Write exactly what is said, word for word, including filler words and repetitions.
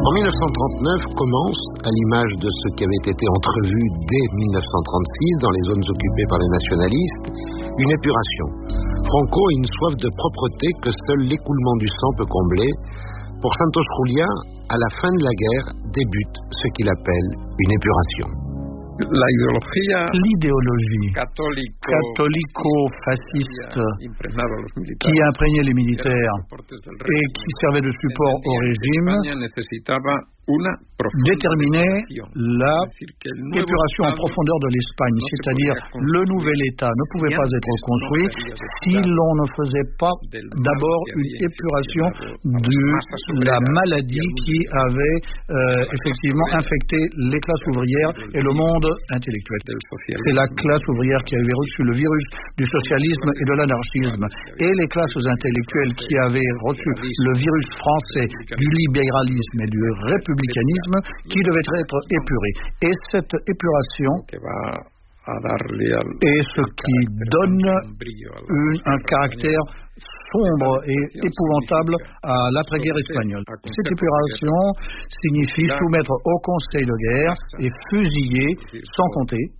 En mille neuf cent trente-neuf commence, à l'image de ce qui avait été entrevu dès mille neuf cent trente-six dans les zones occupées par les nationalistes, une épuration. Franco a une soif de propreté que seul l'écoulement du sang peut combler. Pour Santos Juliá, à la fin de la guerre, débute ce qu'il appelle une épuration. L'idéologie catholico-fasciste qui imprégnait les militaires et qui servait de support au régime déterminait la épuration en profondeur de l'Espagne, c'est-à-dire le nouvel État ne pouvait pas être construit si l'on ne faisait pas d'abord une épuration de la maladie qui avait euh, effectivement infecté les classes ouvrières et le monde intellectuel. C'est la classe ouvrière qui avait reçu le virus du socialisme et de l'anarchisme, et les classes intellectuelles qui avaient reçu le virus français du libéralisme et du républicanisme qui devait être épuré. Et cette épuration est ce qui donne une, un caractère sombre et épouvantable à l'après-guerre espagnole. Cette épuration signifie soumettre au conseil de guerre et fusiller, sans compter,